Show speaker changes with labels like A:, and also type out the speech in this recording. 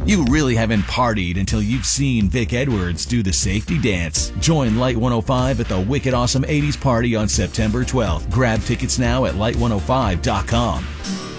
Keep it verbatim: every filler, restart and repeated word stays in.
A: You really haven't partied until you've seen Vic Edwards do the safety dance. Join Light one oh five at the Wicked Awesome eighties Party on September twelfth. Grab tickets now at light one oh five dot com.